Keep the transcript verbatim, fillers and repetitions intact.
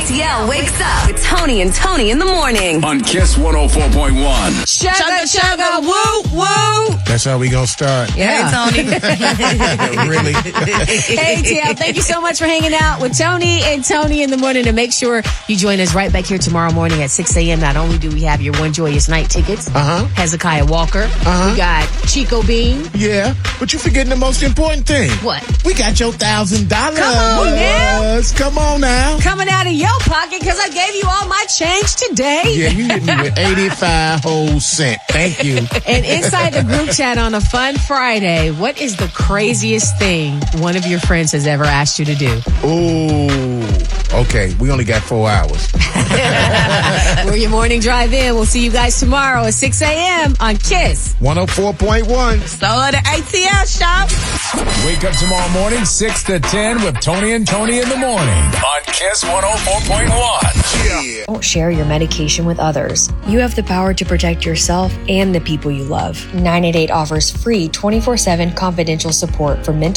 T L wakes up with Tony and Tony in the morning. On Kiss one oh four point one. Sugar, sugar, woo, woo. That's how we gonna start. Yeah. Hey, Tony. Really? Hey, T L, thank you so much for hanging out with Tony and Tony in the morning. And make sure you join us right back here tomorrow morning at six a.m. Not only do we have your One Joyous Night tickets, Uh-huh. Hezekiah Walker, Uh-huh. we got Chico Bean. Yeah, but you forgetting the most important thing. What? We got your thousand dollars. Come on now. Come on now. Coming out of your pocket because I gave you all my change today. Yeah, you hit me with eighty-five whole cent. Thank you. And inside the group chat on a fun Friday, what is the craziest thing one of your friends has ever asked you to do? Ooh. Okay, we only got four hours. We're your morning drive in. We'll see you guys tomorrow at six a.m. on Kiss. one oh four point one. So at the A T L shop. Wake up tomorrow morning, six to ten with Tony and Tony in the morning. On Kiss one oh four point one. Yeah. Don't share your medication with others. You have the power to protect yourself and the people you love. nine eight eight offers free twenty-four seven confidential support for mental